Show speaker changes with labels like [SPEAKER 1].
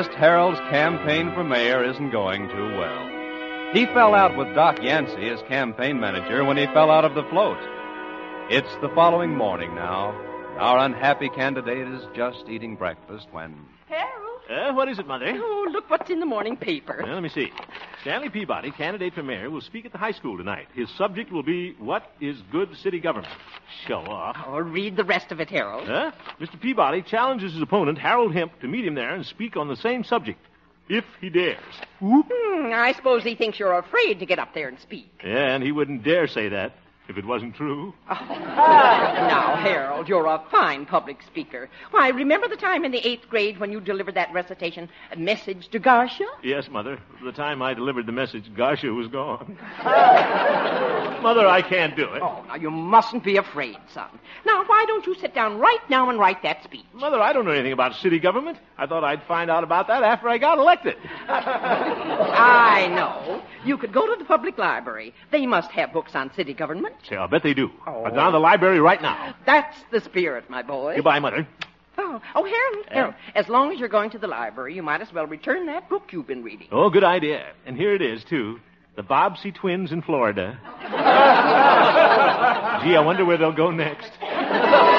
[SPEAKER 1] Harold's campaign for mayor isn't going too well. He fell out with Doc Yancey, his campaign manager, when he fell out of the float. It's the following morning now. Our unhappy candidate is just eating breakfast when...
[SPEAKER 2] Harold?
[SPEAKER 3] What is it, Mother?
[SPEAKER 2] Oh, look what's in the morning paper.
[SPEAKER 3] Let me see. Stanley Peabody, candidate for mayor, will speak at the high school tonight. His subject will be, what is good city government? Show off.
[SPEAKER 2] Oh, read the rest of it, Harold.
[SPEAKER 3] Mr. Peabody challenges his opponent, Harold Hemp, to meet him there and speak on the same subject, if he dares.
[SPEAKER 2] I suppose he thinks you're afraid to get up there and speak.
[SPEAKER 3] Yeah, and he wouldn't dare say that if it wasn't true.
[SPEAKER 2] Now, Harold, you're a fine public speaker. Why, remember the time in the 8th grade when you delivered that recitation, A Message to Garcia?
[SPEAKER 3] Yes, Mother. The time I delivered the message, Garcia was gone. Mother, I can't do it.
[SPEAKER 2] Oh, now, you mustn't be afraid, son. Now, why don't you sit down right now and write that speech?
[SPEAKER 3] Mother, I don't know anything about city government. I thought I'd find out about that after I got elected.
[SPEAKER 2] I know. You could go to the public library. They must have books on city government.
[SPEAKER 3] Say, I'll bet they do.
[SPEAKER 2] Oh.
[SPEAKER 3] I'm down to the library right now.
[SPEAKER 2] That's the spirit, my boy.
[SPEAKER 3] Goodbye, Mother.
[SPEAKER 2] Harold, as long as you're going to the library, you might as well return that book you've been reading.
[SPEAKER 3] Oh, good idea. And here it is, too. The Bobbsey Twins in Florida. Gee, I wonder where they'll go next.